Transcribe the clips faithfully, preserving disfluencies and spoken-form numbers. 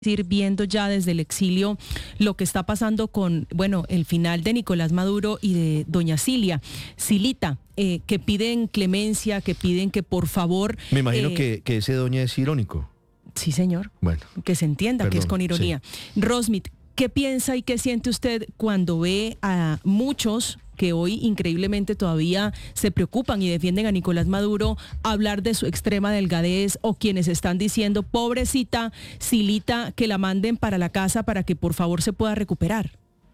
ir viendo ya desde el exilio lo que está pasando con, bueno, el final de Nicolás Maduro y de doña Cilia, Cilita, eh, que piden clemencia, que piden que por favor... Me imagino eh, que, que ese doña es irónico. Sí, señor. Bueno. Que se entienda Perdón, que es con ironía. Sí. Rosmith, ¿qué piensa y qué siente usted cuando ve a muchos que hoy increíblemente todavía se preocupan y defienden a Nicolás Maduro hablar de su extrema delgadez, o quienes están diciendo, pobrecita Cilita, que la manden para la casa para que por favor se pueda recuperar?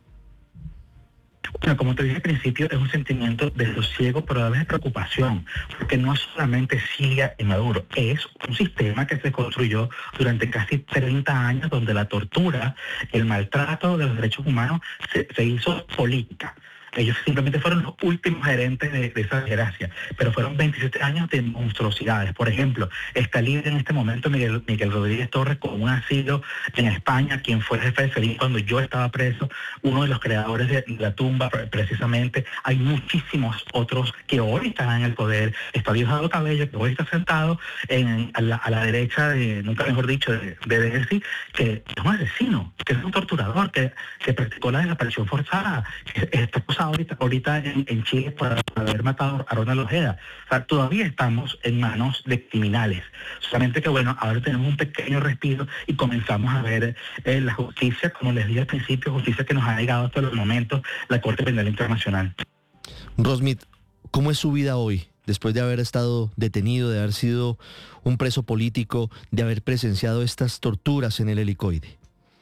Bueno, como te dije al principio, es un sentimiento de sosiego, pero a la vez de preocupación, porque no es solamente Cilia y Maduro, es un sistema que se construyó durante casi treinta años, donde la tortura, el maltrato de los derechos humanos se, se hizo política. Ellos simplemente fueron los últimos gerentes de, de esa desgracia, pero fueron veintisiete años de monstruosidades. Por ejemplo, está libre en este momento Miguel, Miguel Rodríguez Torres con un asilo en España, quien fue el jefe de F E D I cuando yo estaba preso, uno de los creadores de La Tumba, precisamente. Hay muchísimos otros que hoy están en el poder. Está Diosdado Cabello, que hoy está sentado en, a, la, a la derecha, de, nunca mejor dicho, de, de Delcy, que es un asesino, que es un torturador, que, que practicó la desaparición forzada, que está acusado ahorita, ahorita en, en Chile por, por haber matado a Ronald Ojeda. O sea, todavía estamos en manos de criminales. Solamente que, bueno, ahora tenemos un pequeño respiro y comenzamos a ver eh, la justicia, como les dije al principio, justicia que nos ha llegado hasta los momentos, la Corte Penal Internacional. Rosmith, ¿cómo es su vida hoy, después de haber estado detenido, de haber sido un preso político, de haber presenciado estas torturas en el helicoide?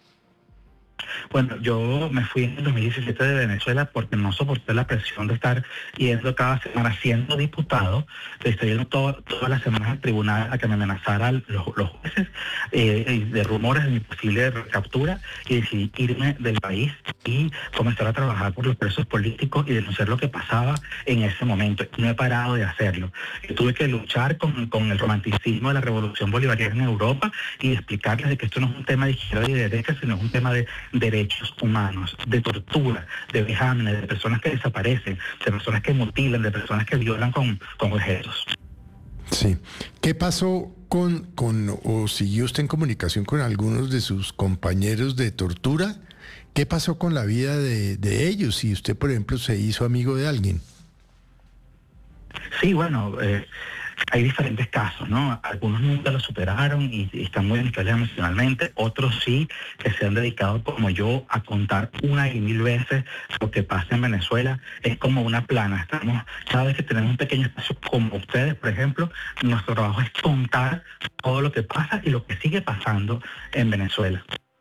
Bueno, yo me fui en el dos mil diecisiete de Venezuela porque no soporté la presión de estar yendo cada semana siendo diputado, de estar yendo todo, todas las semanas al tribunal a que me amenazaran los, los jueces eh, de rumores de mi posible recaptura, y decidí irme del país y comenzar a trabajar por los presos políticos y denunciar lo que pasaba en ese momento. No he parado de hacerlo. Yo tuve que luchar con, con el romanticismo de la revolución bolivariana en Europa y explicarles de que esto no es un tema de izquierda y de derecha, sino es un tema de derechos humanos, de tortura, de vejámenes, de personas que desaparecen, de personas que mutilan, de personas que violan con, con objetos. Sí. ¿Qué pasó con, con, o siguió usted en comunicación con algunos de sus compañeros de tortura? ¿Qué pasó con la vida de, de ellos? Si usted, por ejemplo, se hizo amigo de alguien. Sí, bueno, eh, hay diferentes casos, ¿no? Algunos nunca lo superaron y, y están muy estables emocionalmente, otros sí, que se han dedicado como yo a contar una y mil veces lo que pasa en Venezuela. Es como una plana. Estamos, cada vez que tenemos un pequeño espacio como ustedes, por ejemplo, nuestro trabajo es contar todo lo que pasa y lo que sigue pasando en Venezuela.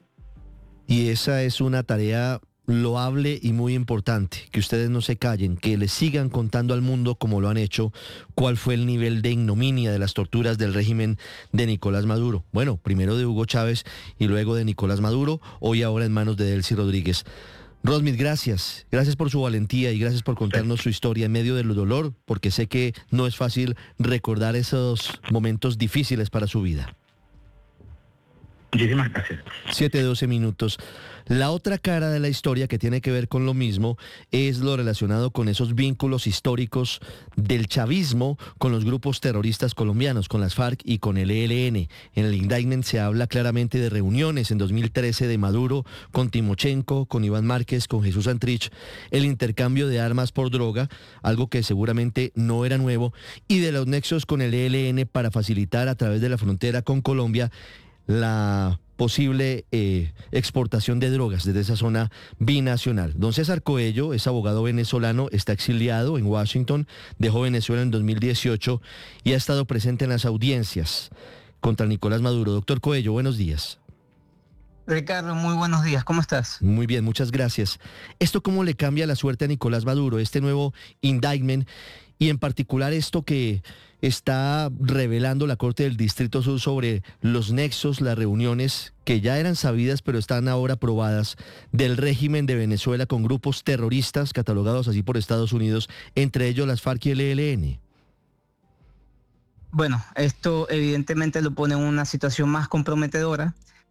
Y esa es una tarea loable y muy importante, que ustedes no se callen, que le sigan contando al mundo, como lo han hecho, cuál fue el nivel de ignominia de las torturas del régimen de Nicolás Maduro. Bueno, primero de Hugo Chávez y luego de Nicolás Maduro, hoy ahora en manos de Delcy Rodríguez. Rosmith, gracias, gracias por su valentía y gracias por contarnos su historia en medio del dolor, porque sé que no es fácil recordar esos momentos difíciles para su vida. Muchísimas gracias. siete doce minutos. La otra cara de la historia, que tiene que ver con lo mismo, es lo relacionado con esos vínculos históricos del chavismo con los grupos terroristas colombianos, con las FARC y con el E L N. En el indictment se habla claramente de reuniones en dos mil trece de Maduro con Timochenko, con Iván Márquez, con Jesús Santrich, el intercambio de armas por droga, algo que seguramente no era nuevo, y de los nexos con el E L N para facilitar a través de la frontera con Colombia la posible eh, exportación de drogas desde esa zona binacional. Don César Coello es abogado venezolano, está exiliado en Washington, dejó Venezuela en dos mil dieciocho y ha estado presente en las audiencias contra Nicolás Maduro. Doctor Coello, buenos días. Ricardo, muy buenos días, ¿cómo estás? Muy bien, muchas gracias. ¿Esto cómo le cambia la suerte a Nicolás Maduro, este nuevo indictment, y en particular esto que está revelando la Corte del Distrito Sur sobre los nexos, las reuniones que ya eran sabidas pero están ahora probadas del régimen de Venezuela con grupos terroristas catalogados así por Estados Unidos, entre ellos las FARC y el E L N? Bueno, esto evidentemente lo pone en una situación más comprometedora.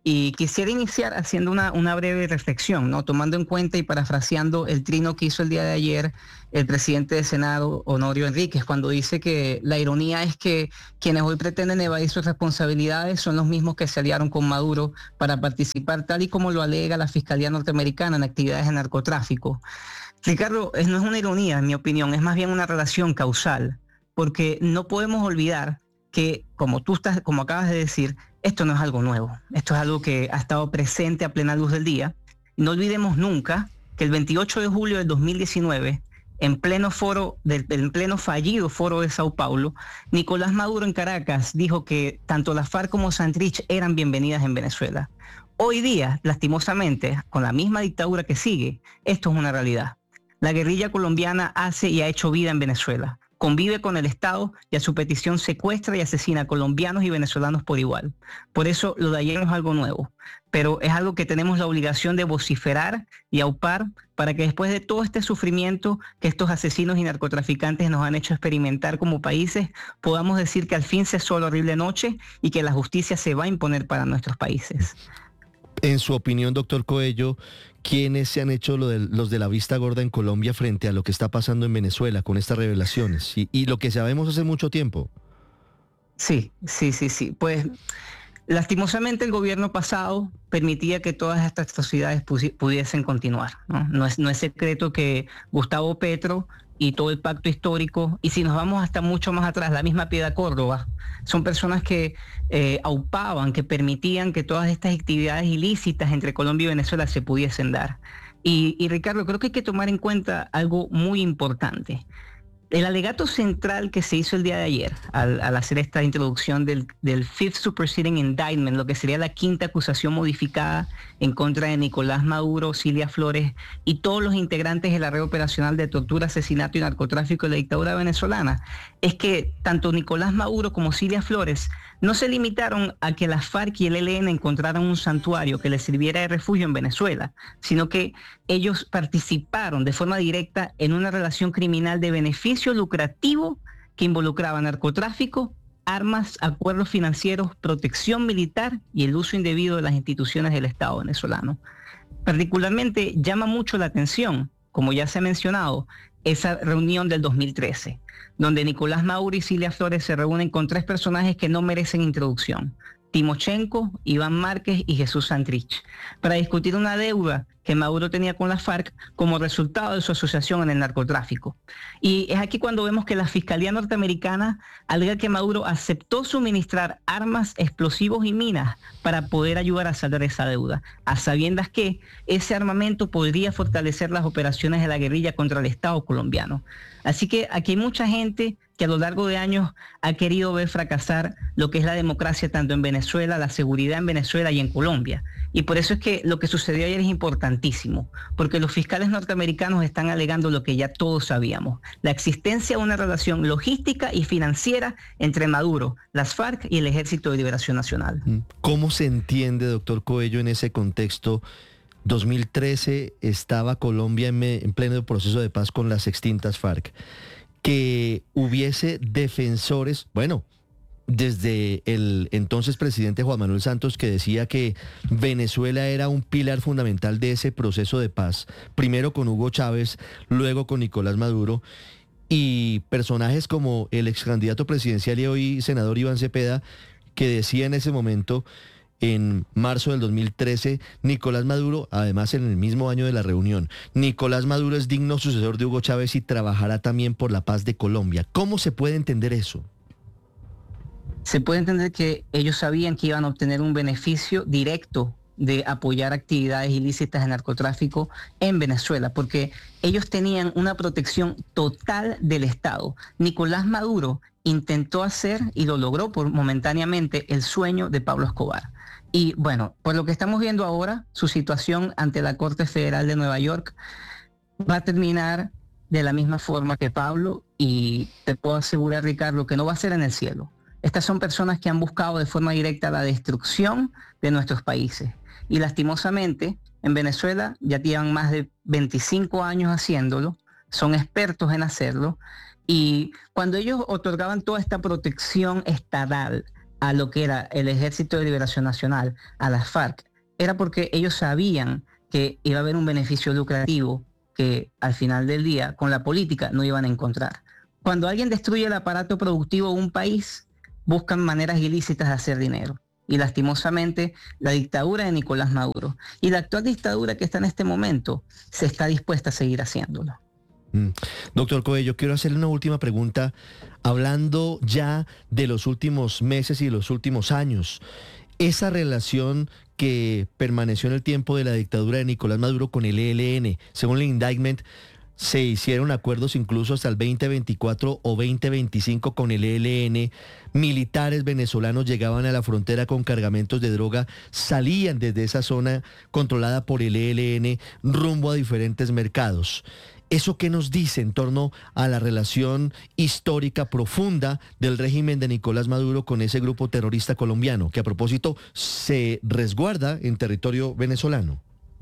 Y quisiera iniciar haciendo una, una breve reflexión, ¿no? Tomando en cuenta y parafraseando el trino que hizo el día de ayer el presidente del Senado, Honorio Enríquez, cuando dice que la ironía es que quienes hoy pretenden evadir sus responsabilidades son los mismos que se aliaron con Maduro para participar, tal y como lo alega la Fiscalía norteamericana, en actividades de narcotráfico. Ricardo, es, no es una ironía, en mi opinión, es más bien una relación causal, porque no podemos olvidar que, como tú estás, como acabas de decir, esto no es algo nuevo, esto es algo que ha estado presente a plena luz del día. No olvidemos nunca que el veintiocho de julio del dos mil diecinueve, en pleno foro, del, en pleno fallido foro de Sao Paulo, Nicolás Maduro en Caracas dijo que tanto la FARC como Santrich eran bienvenidas en Venezuela. Hoy día, lastimosamente, con la misma dictadura que sigue, esto es una realidad. La guerrilla colombiana hace y ha hecho vida en Venezuela. Convive con el Estado y a su petición secuestra y asesina a colombianos y venezolanos por igual. Por eso lo de ayer no es algo nuevo, pero es algo que tenemos la obligación de vociferar y aupar para que después de todo este sufrimiento que estos asesinos y narcotraficantes nos han hecho experimentar como países, podamos decir que al fin cesó la horrible noche y que la justicia se va a imponer para nuestros países. En su opinión, doctor Coello, ¿quiénes se han hecho lo de, los de la vista gorda en Colombia frente a lo que está pasando en Venezuela con estas revelaciones y, y lo que sabemos hace mucho tiempo? Sí, sí, sí, sí. Pues lastimosamente el gobierno pasado permitía que todas estas atrocidades pudiesen continuar, ¿no? No es, no es secreto que Gustavo Petro y todo el pacto histórico, y si nos vamos hasta mucho más atrás, la misma Piedad Córdoba, son personas que eh, aupaban, que permitían que todas estas actividades ilícitas entre Colombia y Venezuela se pudiesen dar. Y, y Ricardo, creo que hay que tomar en cuenta algo muy importante. El alegato central que se hizo el día de ayer, al, al hacer esta introducción del, del Fifth Superseding Indictment, lo que sería la quinta acusación modificada en contra de Nicolás Maduro, Cilia Flores y todos los integrantes de la red operacional de tortura, asesinato y narcotráfico de la dictadura venezolana, es que tanto Nicolás Maduro como Cilia Flores no se limitaron a que las FARC y el E L N encontraran un santuario que les sirviera de refugio en Venezuela, sino que ellos participaron de forma directa en una relación criminal de beneficio lucrativo que involucraba narcotráfico, armas, acuerdos financieros, protección militar y el uso indebido de las instituciones del Estado venezolano. Particularmente llama mucho la atención, como ya se ha mencionado, esa reunión del dos mil trece, donde Nicolás Maduro y Cilia Flores se reúnen con tres personajes que no merecen introducción: Timochenko, Iván Márquez y Jesús Santrich, para discutir una deuda que Maduro tenía con la FARC como resultado de su asociación en el narcotráfico. Y es aquí cuando vemos que la Fiscalía norteamericana alega que Maduro aceptó suministrar armas, explosivos y minas para poder ayudar a saldar esa deuda, a sabiendas que ese armamento podría fortalecer las operaciones de la guerrilla contra el Estado colombiano. Así que aquí hay mucha gente que a lo largo de años ha querido ver fracasar lo que es la democracia tanto en Venezuela, la seguridad en Venezuela y en Colombia. Y por eso es que lo que sucedió ayer es importantísimo, porque los fiscales norteamericanos están alegando lo que ya todos sabíamos: la existencia de una relación logística y financiera entre Maduro, las FARC y el Ejército de Liberación Nacional. ¿Cómo se entiende, doctor Coello, en ese contexto? dos mil trece estaba Colombia en, me, en pleno proceso de paz con las extintas FARC. Que hubiese defensores, bueno, desde el entonces presidente Juan Manuel Santos, que decía que Venezuela era un pilar fundamental de ese proceso de paz, primero con Hugo Chávez, luego con Nicolás Maduro, y personajes como el ex candidato presidencial y hoy senador Iván Cepeda, que decía en ese momento, en marzo del dos mil trece, Nicolás Maduro, además en el mismo año de la reunión, Nicolás Maduro es digno sucesor de Hugo Chávez y trabajará también por la paz de Colombia. ¿Cómo se puede entender eso? Se puede entender que ellos sabían que iban a obtener un beneficio directo de apoyar actividades ilícitas de narcotráfico en Venezuela, porque ellos tenían una protección total del Estado. Nicolás Maduro intentó hacer, y lo logró por momentáneamente, el sueño de Pablo Escobar. Y bueno, por lo que estamos viendo ahora, su situación ante la Corte Federal de Nueva York va a terminar de la misma forma que Pablo, y te puedo asegurar, Ricardo, que no va a ser en el cielo. Estas son personas que han buscado de forma directa la destrucción de nuestros países. Y lastimosamente, en Venezuela ya llevan más de veinticinco años haciéndolo, son expertos en hacerlo, y cuando ellos otorgaban toda esta protección estatal a lo que era el Ejército de Liberación Nacional, a las FARC, era porque ellos sabían que iba a haber un beneficio lucrativo que al final del día con la política no iban a encontrar. Cuando alguien destruye el aparato productivo de un país, buscan maneras ilícitas de hacer dinero. Y lastimosamente la dictadura de Nicolás Maduro y la actual dictadura que está en este momento se está dispuesta a seguir haciéndolo. Mm. Doctor Coello, quiero hacerle una última pregunta, hablando ya de los últimos meses y los últimos años. Esa relación que permaneció en el tiempo de la dictadura de Nicolás Maduro con el E L N, según el indictment, se hicieron acuerdos incluso hasta el veinte veinticuatro o veinte veinticinco con el E L N. Militares venezolanos llegaban a la frontera con cargamentos de droga, salían desde esa zona controlada por el E L N rumbo a diferentes mercados. ¿Eso qué nos dice en torno a la relación histórica profunda del régimen de Nicolás Maduro con ese grupo terrorista colombiano, que a propósito se resguarda en territorio venezolano?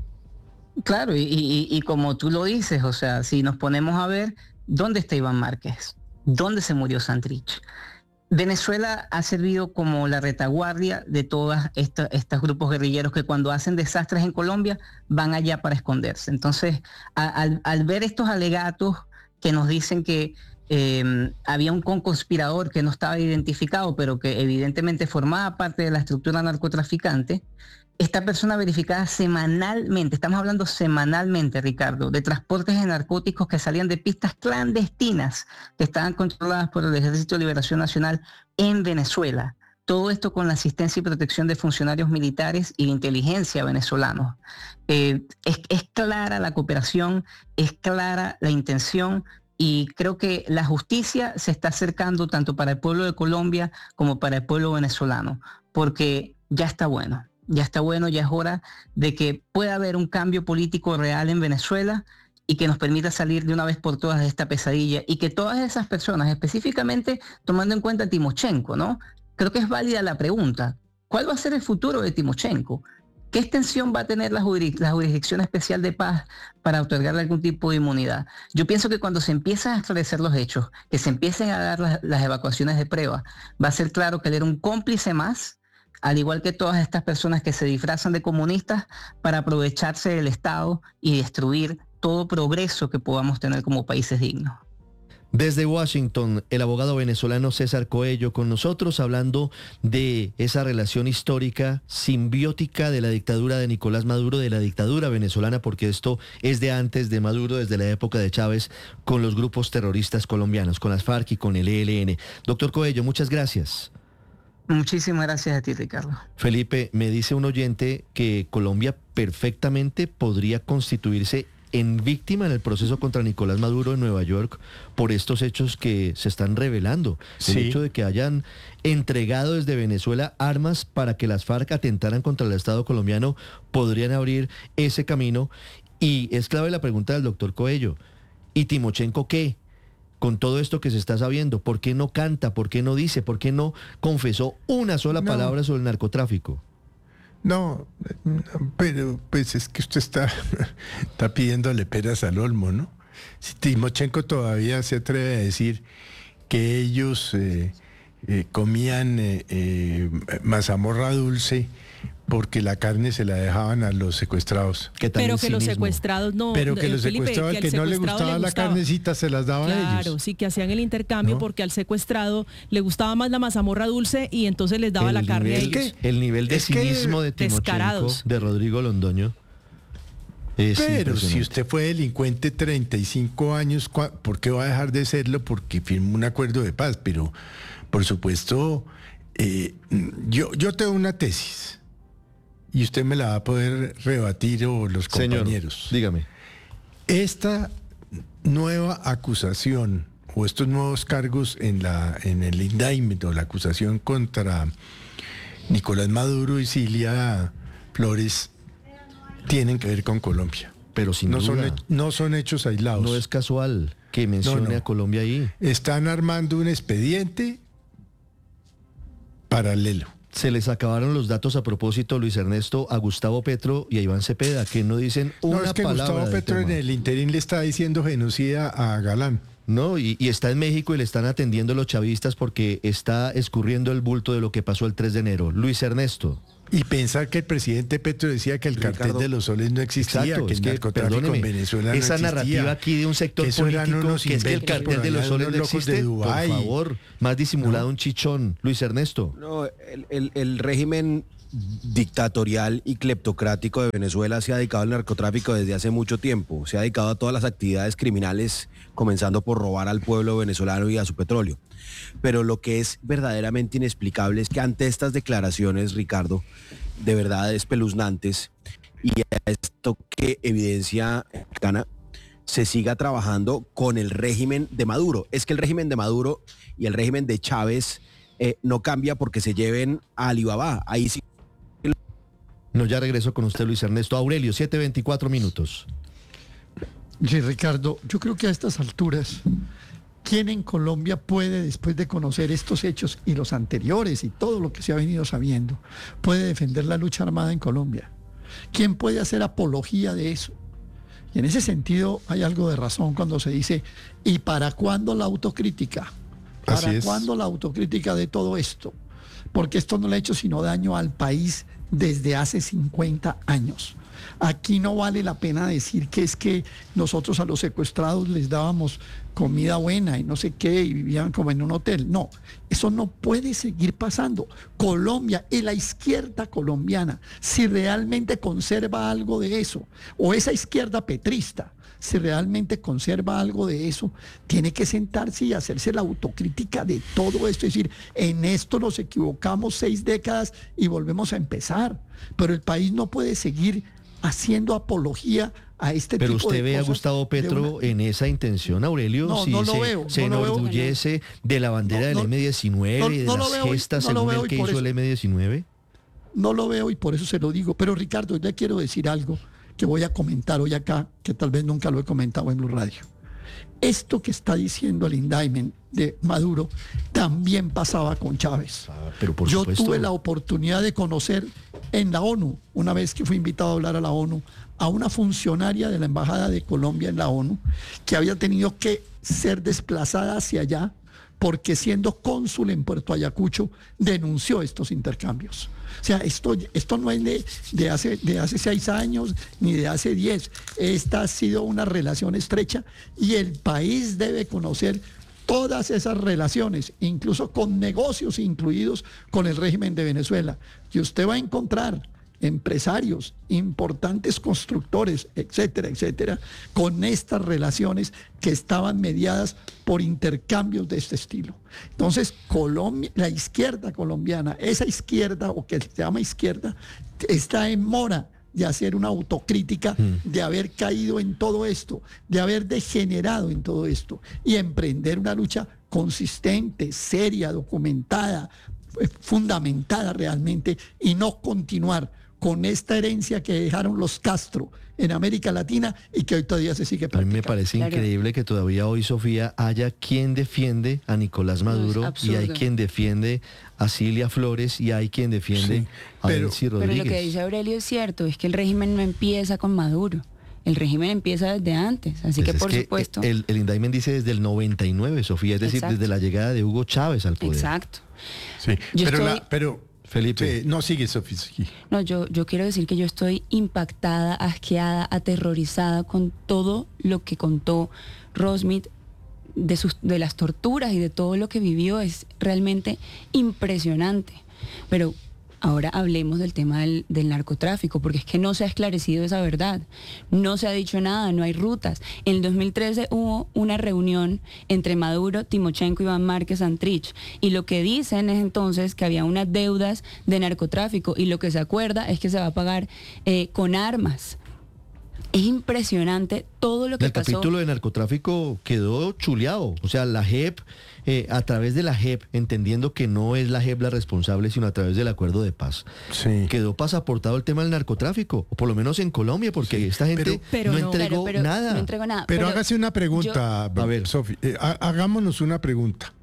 Claro, y, y, y como tú lo dices, o sea, si nos ponemos a ver, ¿dónde está Iván Márquez? ¿Dónde se murió Santrich? Venezuela ha servido como la retaguardia de todos estos grupos guerrilleros que cuando hacen desastres en Colombia van allá para esconderse. Entonces, a, al, al ver estos alegatos que nos dicen que eh, había un conspirador que no estaba identificado, pero que evidentemente formaba parte de la estructura narcotraficante, esta persona verificada semanalmente, estamos hablando semanalmente, Ricardo, de transportes de narcóticos que salían de pistas clandestinas que estaban controladas por el Ejército de Liberación Nacional en Venezuela. Todo esto con la asistencia y protección de funcionarios militares y de inteligencia venezolanos. Eh, es, es clara la cooperación, es clara la intención, y creo que la justicia se está acercando tanto para el pueblo de Colombia como para el pueblo venezolano, porque ya está bueno. Ya está bueno, ya es hora de que pueda haber un cambio político real en Venezuela y que nos permita salir de una vez por todas de esta pesadilla, y que todas esas personas, específicamente tomando en cuenta a Timochenko, ¿no? Creo que es válida la pregunta, ¿cuál va a ser el futuro de Timochenko? ¿Qué extensión va a tener la, jurisdic- la Jurisdicción Especial de Paz para otorgarle algún tipo de inmunidad? Yo pienso que cuando se empiezan a esclarecer los hechos, que se empiecen a dar las, las evacuaciones de prueba, va a ser claro que él era un cómplice más, al igual que todas estas personas que se disfrazan de comunistas para aprovecharse del Estado y destruir todo progreso que podamos tener como países dignos. Desde Washington, el abogado venezolano César Coello con nosotros, hablando de esa relación histórica simbiótica de la dictadura de Nicolás Maduro, de la dictadura venezolana, porque esto es de antes de Maduro, desde la época de Chávez, con los grupos terroristas colombianos, con las FARC y con el E L N. Doctor Coello, muchas gracias. Muchísimas gracias a ti, Ricardo. Felipe, me dice un oyente que Colombia perfectamente podría constituirse en víctima en el proceso contra Nicolás Maduro en Nueva York por estos hechos que se están revelando. Sí. El hecho de que hayan entregado desde Venezuela armas para que las FARC atentaran contra el Estado colombiano podrían abrir ese camino. Y es clave la pregunta del doctor Coello. ¿Y Timochenko qué? Con todo esto que se está sabiendo, ¿por qué no canta? ¿Por qué no dice? ¿Por qué no confesó una sola No. palabra sobre el narcotráfico? No, pero pues es que usted está, está pidiéndole peras al olmo, ¿no? Si Timochenko todavía se atreve a decir que ellos eh, eh, comían eh, eh, mazamorra dulce porque la carne se la dejaban a los secuestrados. ¿Qué tal Pero el que los cinismo? secuestrados no... Pero que eh, los Felipe, secuestrados, al que, no le secuestrado gustaba la gustaba. carnecita, se las daban a ellos. Claro, sí, que hacían el intercambio ¿No? porque al secuestrado le gustaba más la mazamorra dulce y entonces les daba El la carne a nivel- ellos. El nivel de Es que cinismo de Timochenko, descarados. de Rodrigo Londoño, es Pero si impresionante. usted fue delincuente treinta y cinco años, ¿cuá- ¿por qué va a dejar de serlo? Porque firmó un acuerdo de paz. Pero, por supuesto, eh, yo, yo tengo una tesis y usted me la va a poder rebatir, o los compañeros. Señor, dígame. Esta nueva acusación o estos nuevos cargos en, la, en el indictment o la acusación contra Nicolás Maduro y Cilia Flores tienen que ver con Colombia. Pero sin No son, duda, hech- no son hechos aislados. no es casual que mencione No, no. a Colombia ahí. Están armando un expediente paralelo. Se les acabaron los datos a propósito, Luis Ernesto, a Gustavo Petro y a Iván Cepeda, que no dicen una No, es que palabra Gustavo del Petro en tema. el interín le está diciendo genocida a Galán. ¿no? Y, y está en México y le están atendiendo los chavistas porque está escurriendo el bulto de lo que pasó el tres de enero. Luis Ernesto. Y pensar que el presidente Petro decía que el Ricardo, cartel de los soles no existía, exacto, que el es que, narcotráfico en Venezuela no esa existía. narrativa aquí de un sector Eso eran político unos que es que el inventos cartel por de los allá, soles unos no locos de existe. Por Dubái. favor, más disimulado ¿No? un chichón. Luis Ernesto. No, el, el, el régimen dictatorial y cleptocrático de Venezuela se ha dedicado al narcotráfico desde hace mucho tiempo. Se ha dedicado a todas las actividades criminales, comenzando por robar al pueblo venezolano y a su petróleo. Pero lo que es verdaderamente inexplicable es que ante estas declaraciones, Ricardo, de verdad espeluznantes, y esto que evidencia Cana, se siga trabajando con el régimen de Maduro. Es que el régimen de Maduro y el régimen de Chávez eh, no cambia porque se lleven a Alibaba. Ahí sí. No, ya regreso con usted, Luis Ernesto. Aurelio, siete veinticuatro minutos. Sí, Ricardo, yo creo que a estas alturas, ¿quién en Colombia puede, después de conocer estos hechos y los anteriores y todo lo que se ha venido sabiendo, puede defender la lucha armada en Colombia? ¿Quién puede hacer apología de eso? Y en ese sentido hay algo de razón cuando se dice, ¿y para cuándo la autocrítica? Así ¿Para es. cuándo la autocrítica de todo esto? Porque esto no le ha hecho sino daño al país desde hace cincuenta años. Aquí no vale la pena decir que es que nosotros a los secuestrados les dábamos comida buena y no sé qué, y vivían como en un hotel. No, eso no puede seguir pasando. Colombia y la izquierda colombiana, si realmente conserva algo de eso, o esa izquierda petrista, si realmente conserva algo de eso, tiene que sentarse y hacerse la autocrítica de todo esto. Es decir, en esto nos equivocamos seis décadas y volvemos a empezar. Pero el país no puede seguir haciendo apología a este Pero tipo de usted ve a cosas Gustavo Petro una... en esa intención, Aurelio. No, si no lo se, veo, se no lo veo. enorgullece de la bandera No, del no, eme diecinueve no, y de no lo las veo y- gestas no lo según veo el y que por hizo eso- el eme diecinueve. No lo veo y por eso se lo digo. Pero Ricardo, ya quiero decir algo que voy a comentar hoy acá, que tal vez nunca lo he comentado en Blue Radio. Esto que está diciendo el indictment de Maduro también pasaba con Chávez. Ah, pero por Yo supuesto. tuve la oportunidad de conocer en la ONU, una vez que fui invitado a hablar a la ONU, a una funcionaria de la Embajada de Colombia en la ONU que había tenido que ser desplazada hacia allá porque siendo cónsul en Puerto Ayacucho denunció estos intercambios. O sea, esto, esto no es de, de, hace, de hace seis años ni de hace diez. Esta ha sido una relación estrecha y el país debe conocer todas esas relaciones, incluso con negocios incluidos con el régimen de Venezuela. Y usted va a encontrar empresarios, importantes constructores, etcétera, etcétera, con estas relaciones que estaban mediadas por intercambios de este estilo. Entonces, Colombia, la izquierda colombiana, esa izquierda, o que se llama izquierda, está en mora de hacer una autocrítica, de haber caído en todo esto, de haber degenerado en todo esto, y emprender una lucha consistente, seria, documentada, eh, fundamentada realmente, y no continuar con esta herencia que dejaron los Castro en América Latina y que hoy todavía se sigue A mí practicando. me parece Claro. increíble que todavía hoy, Sofía, haya quien defiende a Nicolás Maduro es y hay absurdo. quien defiende a Cilia Flores y hay quien defiende Sí, a pero- Delcy Pero lo Rodríguez. que dice Aurelio es cierto, es que el régimen no empieza con Maduro, el régimen empieza desde antes, así Pues que es por que supuesto. El, el indictment dice desde el noventa y nueve, Sofía, es decir, Exacto. desde la llegada de Hugo Chávez al poder. Exacto. Sí, Yo pero, estoy- la- pero Felipe. sí, no sigue, Sofía. Sí. No, yo, yo quiero decir que yo estoy impactada, asqueada, aterrorizada con todo lo que contó Rosmith de, sus, de las torturas y de todo lo que vivió. Es realmente impresionante. Pero ahora hablemos del tema del, del narcotráfico, porque es que no se ha esclarecido esa verdad. No se ha dicho nada, no hay rutas. En el dos mil trece hubo una reunión entre Maduro, Timochenko, Iván Márquez, Santrich, y lo que dicen es entonces que había unas deudas de narcotráfico y lo que se acuerda es que se va a pagar eh, con armas. Es impresionante todo lo que El pasó. capítulo de narcotráfico quedó chuleado. O sea, la J E P, eh, a través de la J E P, entendiendo que no es la J E P la responsable, sino a través del acuerdo de paz, Sí. quedó pasaportado el tema del narcotráfico, o por lo menos en Colombia, porque esta gente pero- pero no, no. entregó Claro, pero nada. no entregó nada. Pero, hágase una pregunta, A ver. Sofía. Eh, ha- hagámonos una pregunta.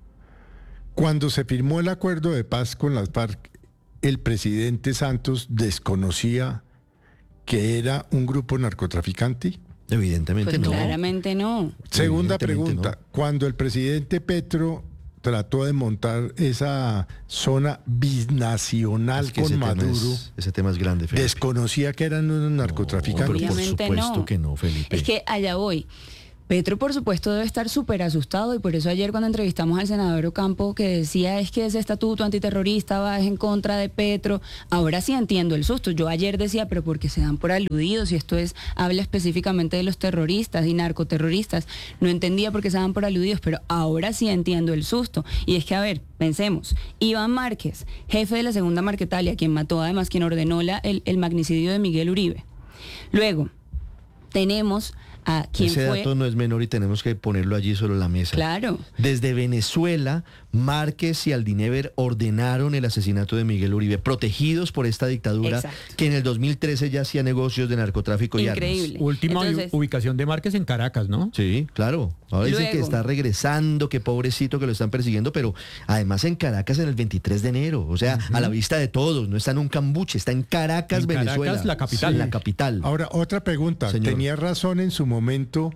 Cuando se firmó el acuerdo de paz con las FARC, ¿el presidente Santos desconocía que era un grupo narcotraficante? Evidentemente Pues no. claramente no. Segunda Evidentemente pregunta. no. Cuando el presidente Petro trató de montar esa zona binacional Es que con ese tema Maduro, es- ese tema es grande, Felipe. desconocía que eran unos No, narcotraficantes. pero por Obviamente supuesto no. que no, Felipe. Es que allá voy. Petro, por supuesto, debe estar súper asustado y por eso ayer cuando entrevistamos al senador Ocampo que decía es que ese estatuto antiterrorista va en contra de Petro, ahora sí entiendo el susto. Yo ayer decía, pero ¿por qué se dan por aludidos? Y esto es, habla específicamente de los terroristas y narcoterroristas. No entendía por qué se dan por aludidos, pero ahora sí entiendo el susto. Y es que, a ver, pensemos, Iván Márquez, jefe de la segunda Marquetalia, quien mató además, quien ordenó la, el, el magnicidio de Miguel Uribe. Luego, tenemos a quien Ese fue... dato no es menor y tenemos que ponerlo allí sobre la mesa. Claro. Desde Venezuela, Márquez y Aldinever ordenaron el asesinato de Miguel Uribe, protegidos por esta dictadura Exacto. que en el dos mil trece ya hacía negocios de narcotráfico y Increíble. armas. Última Entonces- ubicación de Márquez en Caracas, ¿no? Sí, claro. Ahora dicen que Luego- está regresando, que pobrecito que lo están persiguiendo, pero además en Caracas en el veintitrés de enero, o sea, a la vista de todos, no está en un cambuche, está en Caracas, En Caracas, Venezuela. la capital. Sí, la capital. Ahora, otra pregunta. Señor. ¿Tenía razón en su momento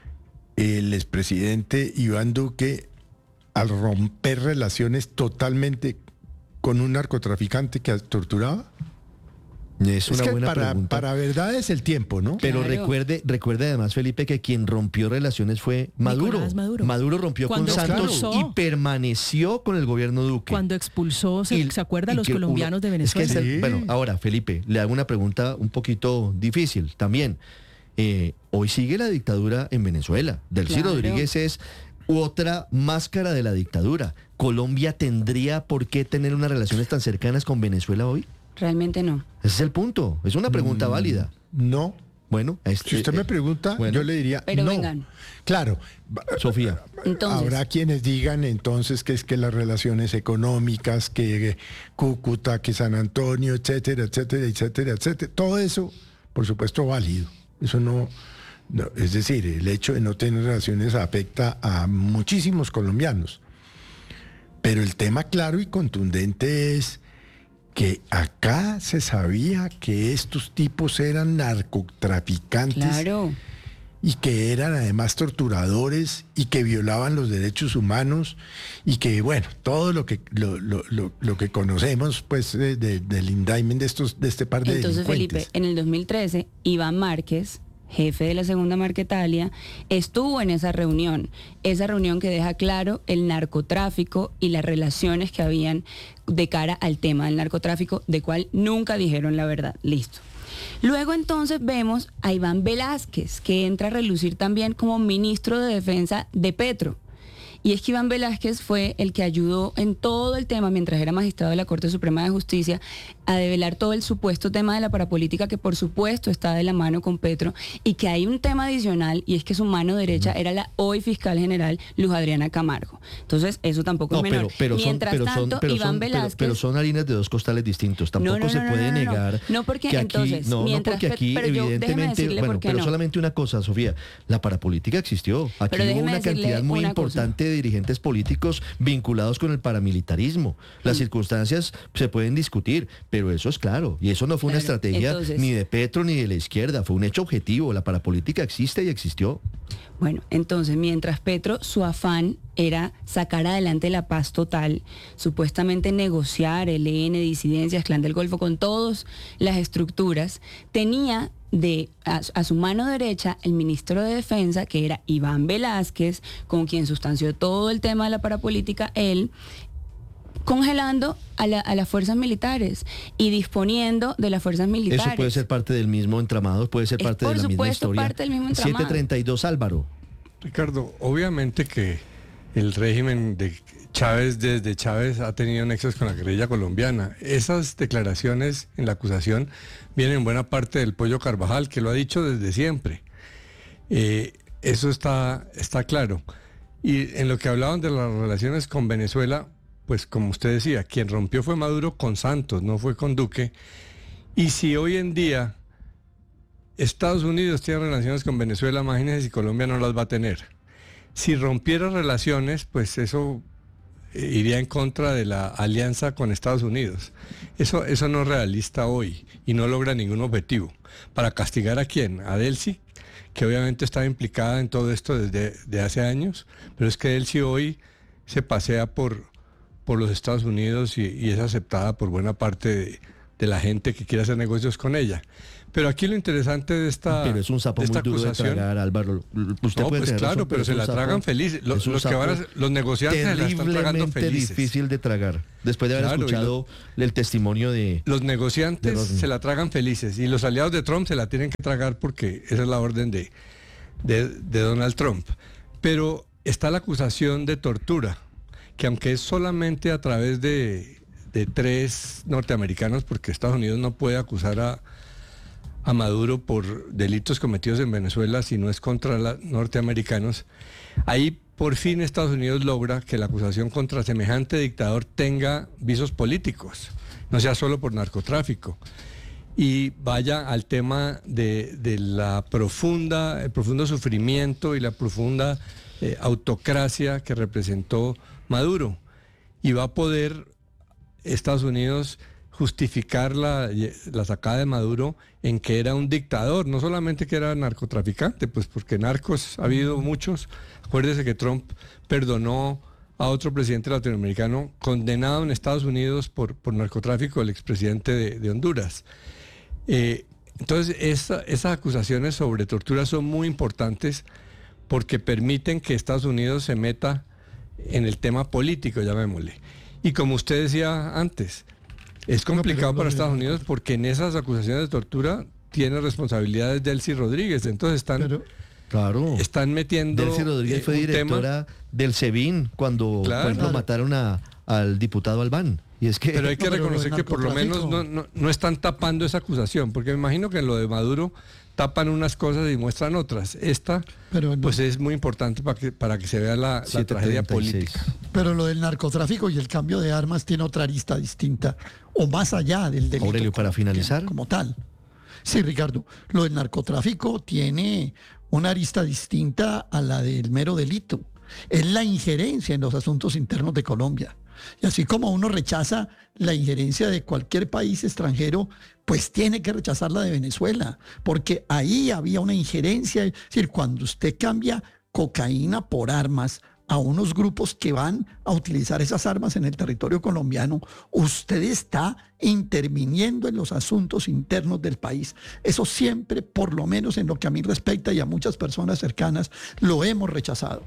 el expresidente Iván Duque al romper relaciones totalmente con un narcotraficante que torturaba? Es una es que buena para, pregunta. para verdad es el tiempo, ¿no? Pero Claro. recuerde, recuerde además, Felipe, que quien rompió relaciones fue Maduro. Nicolás Maduro. rompió Cuando con Santos expulsó- y permaneció con el gobierno Duque. Cuando expulsó, ¿se, Y- ¿se acuerda y los que uno- colombianos de es que Venezuela? es el- Sí. bueno, ahora, Felipe, le hago una pregunta un poquito difícil también. Eh, hoy sigue la dictadura en Venezuela. Delcy Claro. Rodríguez es otra máscara de la dictadura. ¿Colombia tendría por qué tener unas relaciones tan cercanas con Venezuela hoy? Realmente no. Ese es el punto. Es una pregunta válida. No. Bueno, este, Si usted eh, me pregunta, bueno. yo le diría Pero no. vengan. Claro. Sofía. Entonces, Habrá quienes digan entonces que es que las relaciones económicas, que Cúcuta, que San Antonio, etcétera, etcétera, etcétera, etcétera. Todo eso, por supuesto, válido. Eso no, no, es decir, el hecho de no tener relaciones afecta a muchísimos colombianos. Pero el tema claro y contundente es que acá se sabía que estos tipos eran narcotraficantes claro. y que eran además torturadores y que violaban los derechos humanos y que, bueno, todo lo que lo, lo, lo, lo que conocemos pues de, de, del indictment de estos de este par de Entonces, delincuentes. Felipe, en el dos mil trece, Iván Márquez, jefe de la segunda Marquetalia, estuvo en esa reunión. Esa reunión que deja claro el narcotráfico y las relaciones que habían de cara al tema del narcotráfico, de cual nunca dijeron la verdad. Listo. Luego entonces vemos a Iván Velázquez, que entra a relucir también como ministro de Defensa de Petro. Y es que Iván Velázquez fue el que ayudó en todo el tema, mientras era magistrado de la Corte Suprema de Justicia, a develar todo el supuesto tema de la parapolítica, que por supuesto está de la mano con Petro, y que hay un tema adicional, y es que su mano derecha era la hoy fiscal general Luz Adriana Camargo. Entonces, eso tampoco No, es menor. pero, pero son, mientras pero tanto, son, pero Iván son, pero- Velázquez... pero son harinas de dos costales distintos. Tampoco no, se no, puede no, no, no. negar No, porque que aquí, entonces, no, no, mientras porque Pet- aquí pero yo- déjeme evidentemente, decirle bueno, por qué pero no. solamente una cosa, Sofía, la parapolítica existió. Aquí Pero hubo déjeme una decirle cantidad muy una cosa. importante de dirigentes políticos vinculados con el paramilitarismo. Las Mm. circunstancias se pueden discutir, pero eso es claro. Y eso no fue una Claro, estrategia entonces- ni de Petro ni de la izquierda, fue un hecho objetivo. La parapolítica existe y existió. Bueno, entonces, mientras Petro, su afán era sacar adelante la paz total, supuestamente negociar el E N, disidencias, Clan del Golfo, con todas las estructuras, tenía de a, a su mano derecha el ministro de Defensa, que era Iván Velázquez, con quien sustanció todo el tema de la parapolítica, él, congelando a, la- a las fuerzas militares y disponiendo de las fuerzas militares. Eso puede ser parte del mismo entramado, puede ser Es parte de por la misma supuesto historia. parte del mismo entramado. siete treinta y dos, Álvaro. Ricardo, obviamente que el régimen de Chávez, desde Chávez, ha tenido nexos con la guerrilla colombiana. Esas declaraciones en la acusación vienen en buena parte del Pollo Carvajal, que lo ha dicho desde siempre. Eh, eso está, está claro. Y en lo que hablaban de las relaciones con Venezuela, pues como usted decía, quien rompió fue Maduro con Santos, no fue con Duque. Y si hoy en día Estados Unidos tiene relaciones con Venezuela, imagínense si Colombia no las va a tener. Si rompiera relaciones, pues eso iría en contra de la alianza con Estados Unidos. Eso, eso no es realista hoy y no logra ningún objetivo. ¿Para castigar a quién? A Delcy, que obviamente estaba implicada en todo esto desde de hace años, pero es que Delcy hoy se pasea por, por los Estados Unidos y, y es aceptada por buena parte de, de la gente que quiere hacer negocios con ella. Pero aquí lo interesante de esta Pero es un sapo muy duro de tragar, Álvaro. Usted no, puede pues tener claro, razón, pero se la tragan felices. Los, los, que van a, los negociantes se la están tragando felices. Difícil de tragar. Después de haber claro, escuchado lo, el testimonio de... Los negociantes de se la tragan felices y los aliados de Trump se la tienen que tragar porque esa es la orden de, de, de Donald Trump. Pero está la acusación de tortura, que aunque es solamente a través de, de tres norteamericanos, porque Estados Unidos no puede acusar a... a Maduro por delitos cometidos en Venezuela si no es contra los norteamericanos, ahí por fin Estados Unidos logra que la acusación contra semejante dictador tenga visos políticos, no sea solo por narcotráfico, y vaya al tema de, de la profunda, el profundo sufrimiento y la profunda eh, autocracia que representó Maduro, y va a poder Estados Unidos justificar la, la sacada de Maduro en que era un dictador, no solamente que era narcotraficante, pues porque narcos ha habido muchos. Acuérdese que Trump perdonó a otro presidente latinoamericano condenado en Estados Unidos por, por narcotráfico, el expresidente de, de Honduras. Eh, entonces, esa, esas acusaciones sobre tortura son muy importantes porque permiten que Estados Unidos se meta en el tema político, llamémosle. Y como usted decía antes, es complicado no, para Estados Unidos porque en esas acusaciones de tortura tiene responsabilidades Delcy Rodríguez. Entonces están, pero, claro, están metiendo. Delcy Rodríguez eh, fue directora tema. del SEBIN cuando, claro, por ejemplo, claro. mataron a, al diputado Albán. Y es que, pero hay que no, reconocer que por lo menos no, no, no están tapando esa acusación, porque me imagino que en lo de Maduro tapan unas cosas y muestran otras. Esta, no, pues es muy importante para que, para que se vea la, la tragedia política. Pero lo del narcotráfico y el cambio de armas tiene otra arista distinta, o más allá del delito. Aurelio, para finalizar. Como tal. Sí, Ricardo, lo del narcotráfico tiene una arista distinta a la del mero delito. Es la injerencia en los asuntos internos de Colombia. Y así como uno rechaza la injerencia de cualquier país extranjero, pues tiene que rechazar la de Venezuela, porque ahí había una injerencia. Es decir, cuando usted cambia cocaína por armas a unos grupos que van a utilizar esas armas en el territorio colombiano, usted está interviniendo en los asuntos internos del país. Eso siempre, por lo menos en lo que a mí respecta y a muchas personas cercanas, lo hemos rechazado.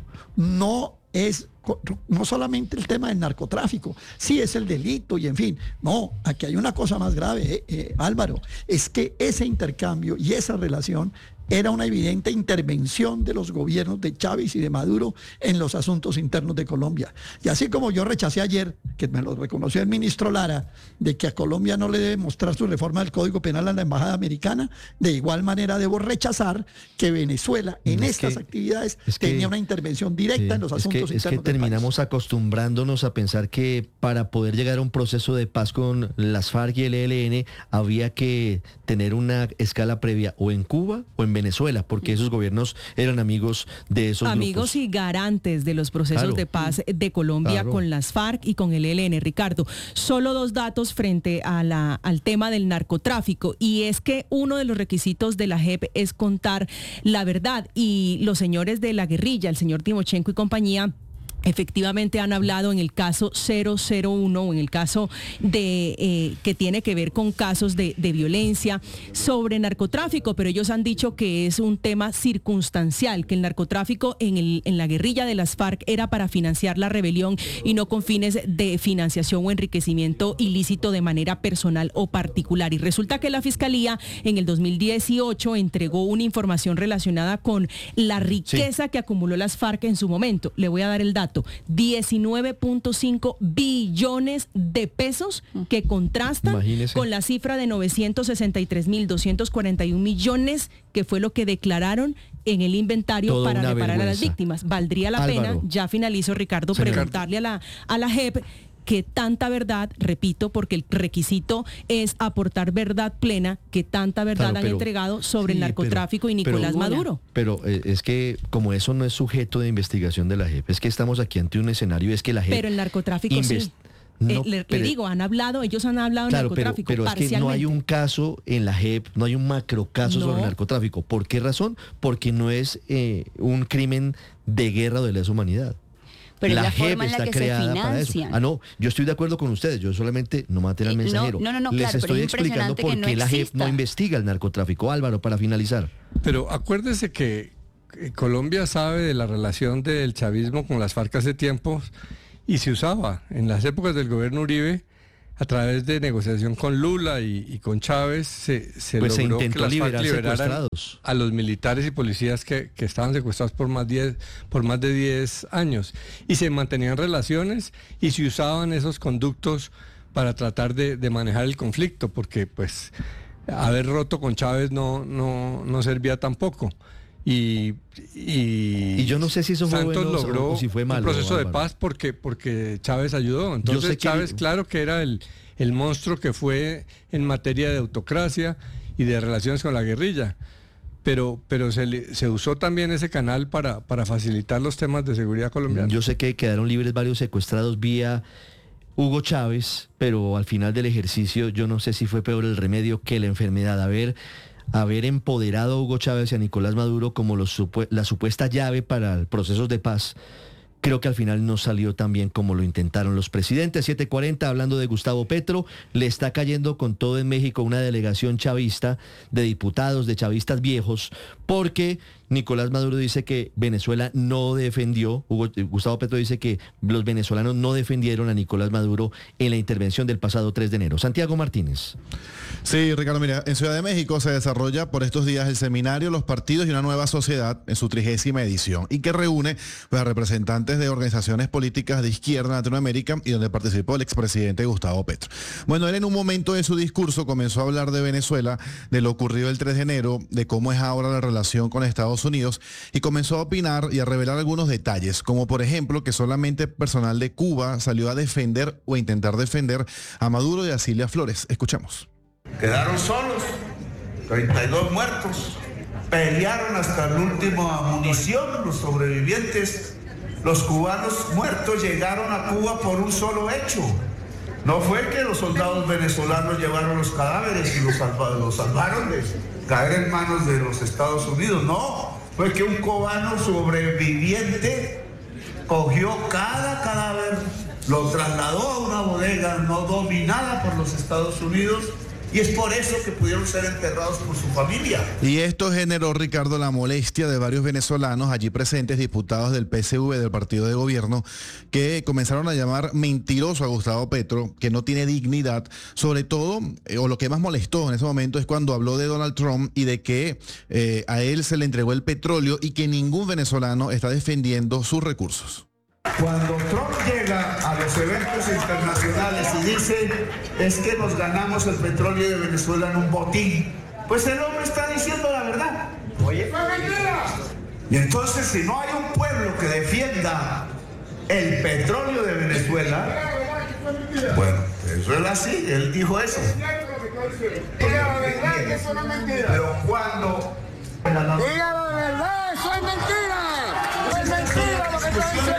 No es no solamente el tema del narcotráfico, sí es el delito y en fin, no, aquí hay una cosa más grave, eh, eh, Álvaro, es que ese intercambio y esa relación era una evidente intervención de los gobiernos de Chávez y de Maduro en los asuntos internos de Colombia. Y así como yo rechacé ayer, que me lo reconoció el ministro Lara, de que a Colombia no le debe mostrar su reforma del Código Penal a la Embajada Americana, de igual manera debo rechazar que Venezuela en es estas que, actividades es que, tenía una intervención directa sí, en los asuntos es que, internos es que terminamos del país. acostumbrándonos a pensar que para poder llegar a un proceso de paz con las FARC y el E L N había que tener una escala previa o en Cuba o en Venezuela, porque esos gobiernos eran amigos de esos amigos grupos. y garantes de los procesos claro. de paz de Colombia claro. con las FARC y con el E L N. Ricardo, solo dos datos frente a la, al tema del narcotráfico, y es que uno de los requisitos de la J E P es contar la verdad, y los señores de la guerrilla, el señor Timochenko y compañía, efectivamente han hablado en el caso cero cero uno o en el caso de eh, que tiene que ver con casos de, de violencia sobre narcotráfico, pero ellos han dicho que es un tema circunstancial, que el narcotráfico en, el, en la guerrilla de las FARC era para financiar la rebelión y no con fines de financiación o enriquecimiento ilícito de manera personal o particular. Y resulta que la Fiscalía en el dos mil dieciocho entregó una información relacionada con la riqueza sí. que acumuló las FARC en su momento. Le voy a dar el dato. diecinueve punto cinco billones de pesos, que contrastan Imagínese. con la cifra de novecientos sesenta y tres mil doscientos cuarenta y uno millones, que fue lo que declararon en el inventario Toda para reparar vergüenza. a las víctimas. Valdría la Álvaro. pena, ya finalizo, Ricardo, sí, preguntarle Ricardo. a la, a la J E P que tanta verdad, repito, porque el requisito es aportar verdad plena, que tanta verdad Claro, han pero- entregado sobre sí, el narcotráfico pero- y Nicolás pero- Maduro. Pero eh, es que como eso no es sujeto de investigación de la J E P, es que estamos aquí ante un escenario, es que la J E P... Pero el narcotráfico inves- sí. No, Eh, le, le pero- digo, han hablado, ellos han hablado de Claro, pero, narcotráfico pero es que parcialmente. no hay un caso en la J E P, no hay un macro caso No. sobre narcotráfico. ¿Por qué razón? Porque no es eh, un crimen de guerra o de lesa humanidad. Pero la la J E P forma en la está que se creada para eso. financian. Ah, no, yo estoy de acuerdo con ustedes, yo solamente no maté al Eh, no, mensajero. no, no, no, Les claro, pero estoy es explicando impresionante por que no qué la J E P no exista. investiga el narcotráfico. Álvaro, para finalizar. Pero acuérdese que eh, Colombia sabe de la relación del chavismo con las FARC hace tiempo y se usaba en las épocas del gobierno Uribe a través de negociación con Lula y, y con Chávez se, se Pues se logró intentó que las FARC liberar liberaran secuestrados. a los militares y policías que, que estaban secuestrados por más, diez, por más de diez años y se mantenían relaciones y se usaban esos conductos para tratar de, de manejar el conflicto porque pues haber roto con Chávez no, no, no servía tampoco. Y, y, Y yo no sé si eso fue Santos bueno o- logró o si fue malo, un proceso de Álvaro. paz porque, porque Chávez ayudó. Entonces sé que- Chávez, claro que era el, el monstruo que fue en materia de autocracia y de relaciones con la guerrilla. Pero, pero se, le- se usó también ese canal para, para facilitar los temas de seguridad colombiana. Yo sé que quedaron libres varios secuestrados vía Hugo Chávez, pero al final del ejercicio yo no sé si fue peor el remedio que la enfermedad. Haber, haber empoderado a Hugo Chávez y a Nicolás Maduro como los supu- la supuesta llave para procesos de paz, creo que al final no salió tan bien como lo intentaron los presidentes. siete cuarenta, hablando de Gustavo Petro, le está cayendo con todo en México una delegación chavista de diputados, de chavistas viejos, porque Nicolás Maduro dice que Venezuela no defendió, Hugo- Gustavo Petro dice que los venezolanos no defendieron a Nicolás Maduro en la intervención del pasado tres de enero. Santiago Martínez. Sí, Ricardo, mira, en Ciudad de México se desarrolla por estos días el seminario Los Partidos y una Nueva Sociedad en su trigésima edición y que reúne pues, a representantes de organizaciones políticas de izquierda en Latinoamérica y donde participó el expresidente Gustavo Petro. Bueno, él en un momento de su discurso comenzó a hablar de Venezuela, de lo ocurrido el tres de enero, de cómo es ahora la relación con Estados Unidos y comenzó a opinar y a revelar algunos detalles, como por ejemplo que solamente personal de Cuba salió a defender o a intentar defender a Maduro y a Cilia Flores. Escuchamos. Quedaron solos, treinta y dos muertos, pelearon hasta la última munición los sobrevivientes. Los cubanos muertos llegaron a Cuba por un solo hecho. No fue que los soldados venezolanos llevaron los cadáveres y los, salva, los salvaron de caer en manos de los Estados Unidos, no, fue que un cubano sobreviviente cogió cada cadáver, lo trasladó a una bodega no dominada por los Estados Unidos y es por eso que pudieron ser enterrados por su familia. Y esto generó, Ricardo, la molestia de varios venezolanos allí presentes, diputados del P S V, del partido de gobierno, que comenzaron a llamar mentiroso a Gustavo Petro, que no tiene dignidad, sobre todo, eh, o lo que más molestó en ese momento es cuando habló de Donald Trump y de que eh, a él se le entregó el petróleo y que ningún venezolano está defendiendo sus recursos. Cuando Trump llega a los eventos internacionales y dice es que nos ganamos el petróleo de Venezuela en un botín, pues el hombre está diciendo la verdad. Oye, y entonces si no hay un pueblo que defienda el petróleo de Venezuela, bueno, eso es así, él dijo eso. Diga la verdad que eso no es mentira. Pero cuando... Diga la verdad, eso es mentira. No es mentira lo que está diciendo.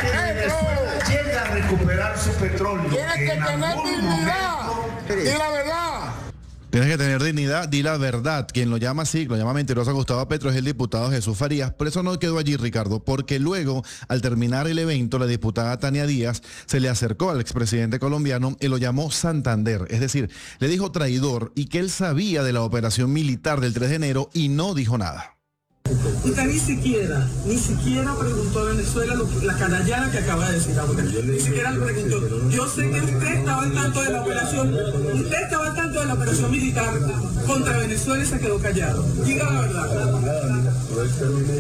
Llega a recuperar su petróleo. Tienes que tener dignidad. Di la verdad. Tienes que tener dignidad, di la verdad. Quien lo llama así, lo llama mentiroso a Gustavo Petro es el diputado Jesús Farías. Pero eso no quedó allí, Ricardo, porque luego, al terminar el evento, la diputada Tania Díaz se le acercó al expresidente colombiano y lo llamó Santander. Es decir, le dijo traidor y que él sabía de la operación militar del tres de enero y no dijo nada. Usted ni siquiera, ni siquiera preguntó a Venezuela lo que, la canallada que acaba de decir ahora. Ni siquiera le preguntó. Yo sé que usted estaba al tanto de la operación, usted estaba al tanto de la operación militar contra Venezuela y se quedó callado. Diga la verdad.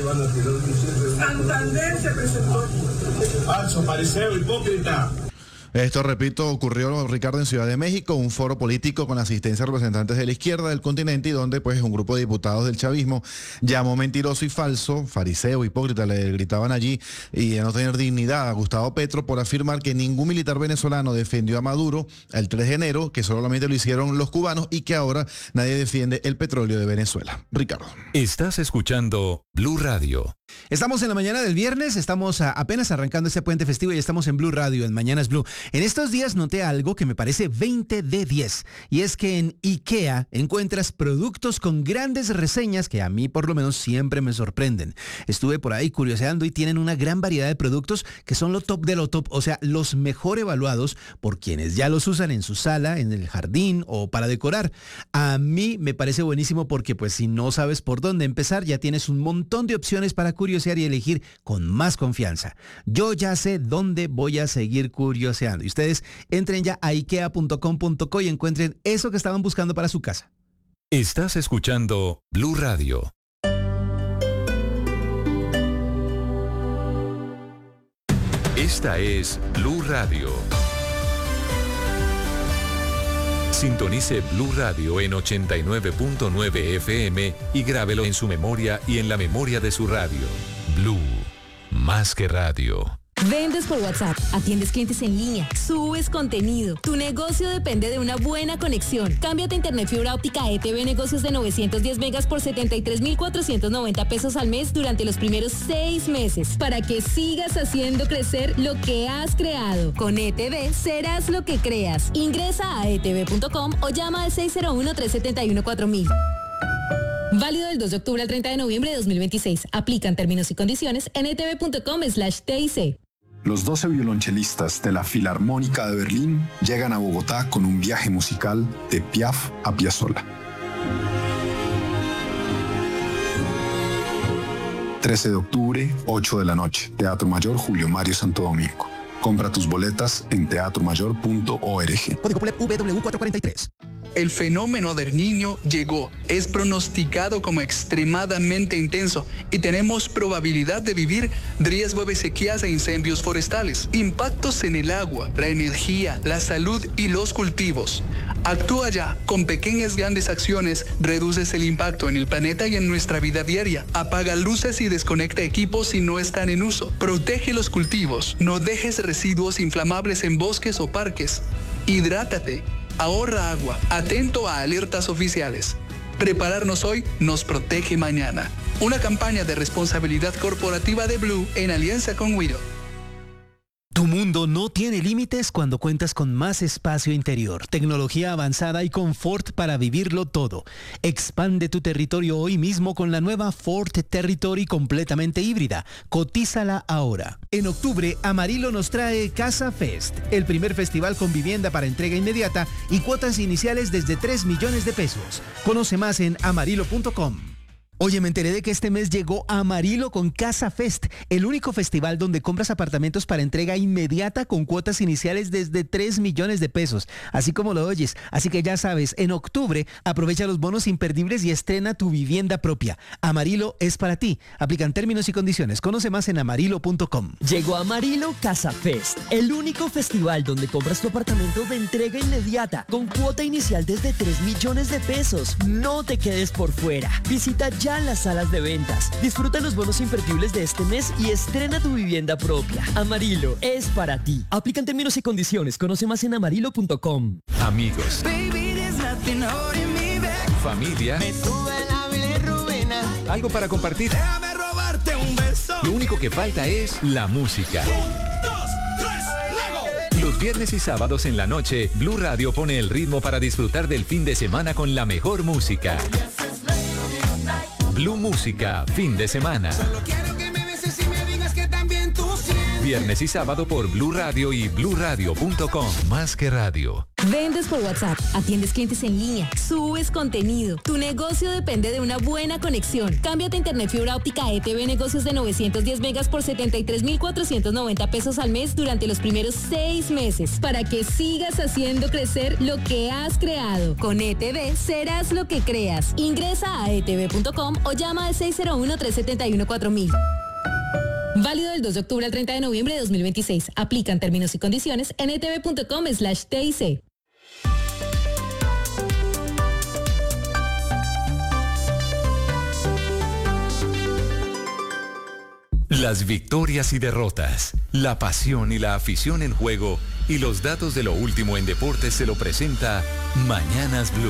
Santander se presentó. Falso, fariseo, hipócrita. Esto, repito, ocurrió, Ricardo, en Ciudad de México, un foro político con asistencia de representantes de la izquierda del continente y donde pues un grupo de diputados del chavismo llamó mentiroso y falso, fariseo, hipócrita, le gritaban allí, y de no tener dignidad a Gustavo Petro por afirmar que ningún militar venezolano defendió a Maduro el tres de enero, que solamente lo hicieron los cubanos y que ahora nadie defiende el petróleo de Venezuela. Ricardo. Estás escuchando Blue Radio. Estamos en la mañana del viernes, estamos a, apenas arrancando este puente festivo y estamos en Blue Radio, en Mañanas Blue. En estos días noté algo que me parece veinte de diez, y es que en IKEA encuentras productos con grandes reseñas que a mí por lo menos siempre me sorprenden. Estuve por ahí curioseando y tienen una gran variedad de productos que son lo top de lo top, o sea, los mejor evaluados por quienes ya los usan en su sala, en el jardín o para decorar. A mí me parece buenísimo porque pues si no sabes por dónde empezar, ya tienes un montón de opciones para curiosear y elegir con más confianza. Yo ya sé dónde voy a seguir curioseando. Y ustedes entren ya a ikea punto com punto co y encuentren eso que estaban buscando para su casa. Estás escuchando Blue Radio. Esta es Blue Radio. Sintonice Blue Radio en ochenta y nueve punto nueve F M y grábelo en su memoria y en la memoria de su radio. Blue, más que radio. Vendes por WhatsApp, atiendes clientes en línea, subes contenido. Tu negocio depende de una buena conexión. Cámbiate a Internet fibra óptica E T V Negocios de novecientos diez megas por setenta y tres mil cuatrocientos noventa pesos al mes durante los primeros seis meses para que sigas haciendo crecer lo que has creado. Con E T V serás lo que creas. Ingresa a e t v punto com o llama al seis cero uno, tres siete uno, cuatro mil. Válido del dos de octubre al treinta de noviembre de dos mil veintiséis. Aplican términos y condiciones en e t v punto com slash t i c. Los doce violonchelistas de la Filarmónica de Berlín llegan a Bogotá con un viaje musical de Piaf a Piazzolla. trece de octubre, ocho de la noche, Teatro Mayor Julio Mario Santo Domingo. Compra tus boletas en teatro mayor punto org. Código P W cuatrocientos cuarenta y tres. El fenómeno del Niño llegó, es pronosticado como extremadamente intenso y tenemos probabilidad de vivir riesgo de sequías e incendios forestales, impactos en el agua, la energía, la salud y los cultivos. Actúa ya, con pequeñas grandes acciones reduces el impacto en el planeta y en nuestra vida diaria. Apaga luces y desconecta equipos si no están en uso. Protege los cultivos, no dejes residuos inflamables en bosques o parques. Hidrátate. Ahorra agua, atento a alertas oficiales. Prepararnos hoy nos protege mañana. Una campaña de responsabilidad corporativa de Blue en alianza con Wido. Tu mundo no tiene límites cuando cuentas con más espacio interior, tecnología avanzada y confort para vivirlo todo. Expande tu territorio hoy mismo con la nueva Ford Territory completamente híbrida. Cotízala ahora. En octubre, Amarillo nos trae Casa Fest, el primer festival con vivienda para entrega inmediata y cuotas iniciales desde tres millones de pesos. Conoce más en amarillo punto com. Oye, me enteré de que este mes llegó Amarillo con Casa Fest, el único festival donde compras apartamentos para entrega inmediata con cuotas iniciales desde tres millones de pesos, así como lo oyes. Así que ya sabes, en octubre aprovecha los bonos imperdibles y estrena tu vivienda propia. Amarillo es para ti. Aplican términos y condiciones. Conoce más en amarillo punto com. Llegó Amarillo Casa Fest, el único festival donde compras tu apartamento de entrega inmediata con cuota inicial desde tres millones de pesos. No te quedes por fuera. Visita ya Ya en las salas de ventas. Disfruta los bonos imperdibles de este mes y estrena tu vivienda propia. Amarillo es para ti. Aplican términos y condiciones. Conoce más en amarillo punto com. Amigos. Familia. Algo para compartir. Déjame robarte un beso. Lo único que falta es la música. Los viernes y sábados en la noche, Blue Radio pone el ritmo para disfrutar del fin de semana con la mejor música. Blue Música, fin de semana. Solo quiero que me beses y me digas que también tú sientes. Viernes y sábado por Blue Radio y blue radio punto com. Más que radio. Vendes por WhatsApp, atiendes clientes en línea, subes contenido. Tu negocio depende de una buena conexión. Cámbiate a Internet fibra óptica E T V Negocios de novecientos diez megas por setenta y tres mil cuatrocientos noventa pesos al mes durante los primeros seis meses para que sigas haciendo crecer lo que has creado. Con E T V serás lo que creas. Ingresa a e t v punto com o llama al seis cero uno, tres siete uno, cuatro mil. Válido del dos de octubre al treinta de noviembre de dos mil veintiséis. Aplican términos y condiciones en e t v punto com slash t i c. Las victorias y derrotas, la pasión y la afición en juego y los datos de lo último en deportes se lo presenta Mañanas Blue.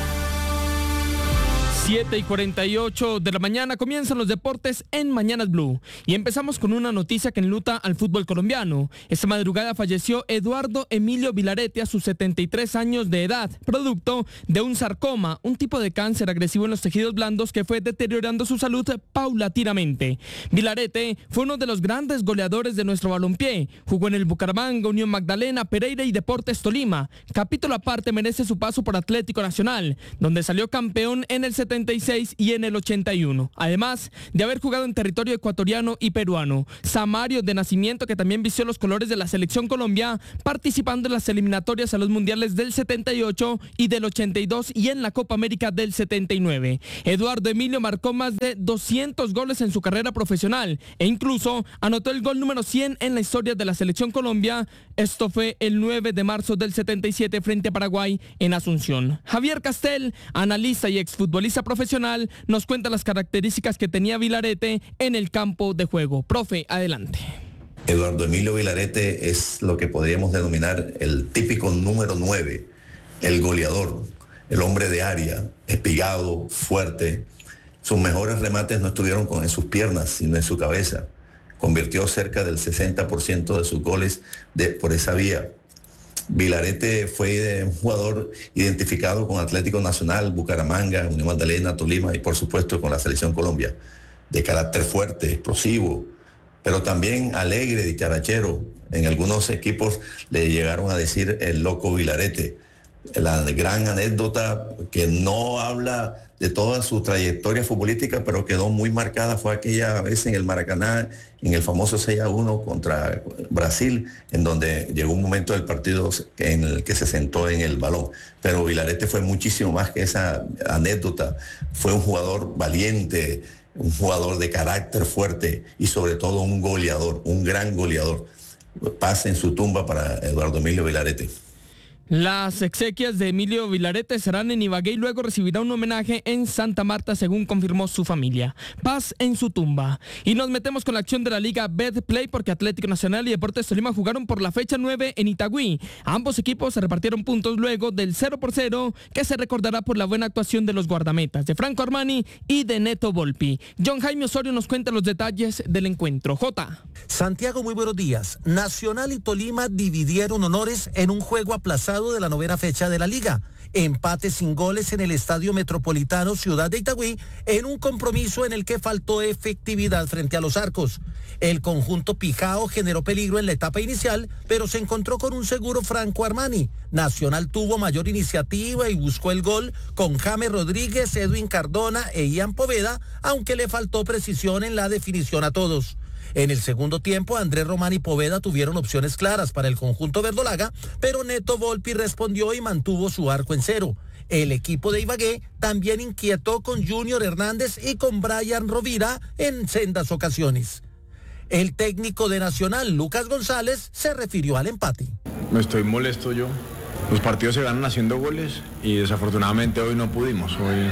siete y cuarenta y ocho de la mañana comienzan los deportes en Mañanas Blue. Y empezamos con una noticia que enluta al fútbol colombiano. Esta madrugada falleció Eduardo Emilio Vilarete a sus setenta y tres años de edad, producto de un sarcoma, un tipo de cáncer agresivo en los tejidos blandos que fue deteriorando su salud paulatinamente. Vilarete fue uno de los grandes goleadores de nuestro balompié. Jugó en el Bucaramanga, Unión Magdalena, Pereira y Deportes Tolima. Capítulo aparte merece su paso por Atlético Nacional, donde salió campeón en el setenta y seis y en el ochenta y uno, además de haber jugado en territorio ecuatoriano y peruano. Samario de nacimiento, que también vistió los colores de la selección Colombia, participando en las eliminatorias a los mundiales del setenta y ocho y del ochenta y dos y en la Copa América del setenta y nueve. Eduardo Emilio marcó más de doscientos goles en su carrera profesional e incluso anotó el gol número cien en la historia de la selección Colombia. Esto fue el nueve de marzo del setenta y siete frente a Paraguay en Asunción. Javier Castel, analista y exfutbolista profesional, nos cuenta las características que tenía Vilarete en el campo de juego. Profe, adelante. Eduardo Emilio Vilarete es lo que podríamos denominar el típico número nueve, el goleador, el hombre de área, espigado, fuerte. Sus mejores remates no estuvieron con en sus piernas, sino en su cabeza. Convirtió cerca del sesenta por ciento de sus goles de, por esa vía. Vilarete fue un jugador identificado con Atlético Nacional, Bucaramanga, Unión Magdalena, Tolima y por supuesto con la Selección Colombia. De carácter fuerte, explosivo, pero también alegre, dicharachero. En algunos equipos le llegaron a decir el loco Vilarete. La gran anécdota que no habla de toda su trayectoria futbolística, pero quedó muy marcada, fue aquella vez en el Maracaná, en el famoso seis a uno contra Brasil, en donde llegó un momento del partido en el que se sentó en el balón. Pero Vilarete fue muchísimo más que esa anécdota. Fue un jugador valiente, un jugador de carácter fuerte y sobre todo un goleador, un gran goleador. Paz en su tumba para Eduardo Emilio Vilarete. Las exequias de Emilio Vilarete serán en Ibagué y luego recibirá un homenaje en Santa Marta, según confirmó su familia. Paz en su tumba. Y nos metemos con la acción de la Liga Betplay, porque Atlético Nacional y Deportes Tolima jugaron por la fecha nueve en Itagüí. Ambos equipos se repartieron puntos luego del cero por cero, que se recordará por la buena actuación de los guardametas, de Franco Armani y de Neto Volpi. John Jaime Osorio nos cuenta los detalles del encuentro. J. Santiago, muy buenos días. Nacional y Tolima dividieron honores en un juego aplazado de la novena fecha de la liga. Empate sin goles en el Estadio Metropolitano Ciudad de Itagüí, en un compromiso en el que faltó efectividad frente a los arcos. El conjunto pijao generó peligro en la etapa inicial, pero se encontró con un seguro Franco Armani. Nacional tuvo mayor iniciativa y buscó el gol con James Rodríguez, Edwin Cardona e Ian Poveda, aunque le faltó precisión en la definición a todos. En el segundo tiempo, Andrés Román y Poveda tuvieron opciones claras para el conjunto verdolaga, pero Neto Volpi respondió y mantuvo su arco en cero. El equipo de Ibagué también inquietó con Junior Hernández y con Brian Rovira en sendas ocasiones. El técnico de Nacional, Lucas González, se refirió al empate. Me estoy molesto yo. Los partidos se ganan haciendo goles y desafortunadamente hoy no pudimos. Hoy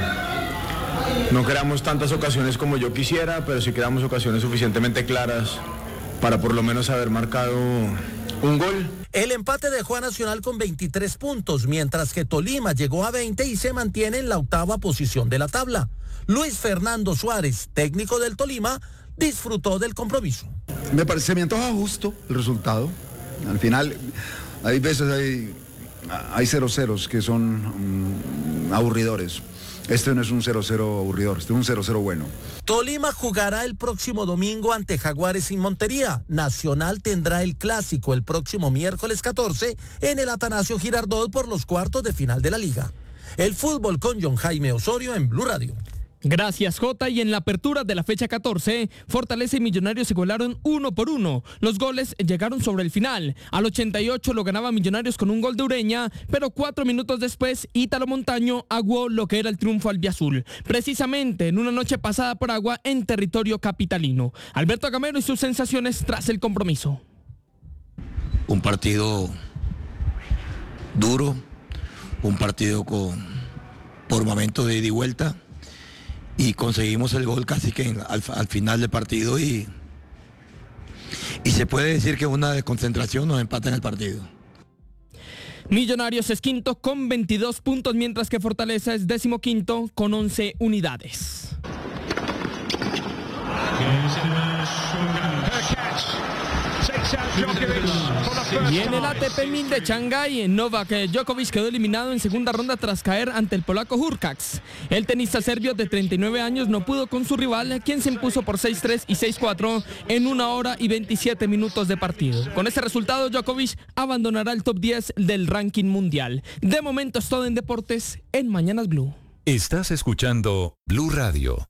no creamos tantas ocasiones como yo quisiera, pero sí creamos ocasiones suficientemente claras para por lo menos haber marcado un gol. El empate dejó a Nacional con veintitrés puntos, mientras que Tolima llegó a veinte y se mantiene en la octava posición de la tabla. Luis Fernando Suárez, técnico del Tolima, disfrutó del compromiso. Me parece, me antoja justo el resultado. Al final, hay veces hay, hay cero ceros que son um, aburridores. Este no es un cero cero aburridor, este es un cero cero bueno. Tolima jugará el próximo domingo ante Jaguares sin Montería. Nacional tendrá el clásico el próximo miércoles catorce en el Atanasio Girardot por los cuartos de final de la liga. El fútbol con John Jaime Osorio en Blue Radio. Gracias, Jota. Y en la apertura de la fecha catorce, Fortaleza y Millonarios se igualaron uno por uno. Los goles llegaron sobre el final. Al ochenta y ocho lo ganaba Millonarios con un gol de Ureña, pero cuatro minutos después, Ítalo Montaño aguó lo que era el triunfo albiazul. Precisamente en una noche pasada por agua en territorio capitalino. Alberto Gamero y sus sensaciones tras el compromiso. Un partido duro, un partido con por momentos de ida y vuelta. Y conseguimos el gol casi que al, al final del partido y, y se puede decir que una desconcentración nos empata en el partido. Millonarios es quinto con veintidós puntos, mientras que Fortaleza es decimoquinto con once unidades. Y en el A T P mil de Shanghái, Novak Djokovic quedó eliminado en segunda ronda tras caer ante el polaco Hurkacz. El tenista serbio de treinta y nueve años no pudo con su rival, quien se impuso por seis tres y seis cuatro en una hora y veintisiete minutos de partido. Con ese resultado, Djokovic abandonará el top diez del ranking mundial. De momento es todo en deportes en Mañanas Blue. Estás escuchando Blue Radio.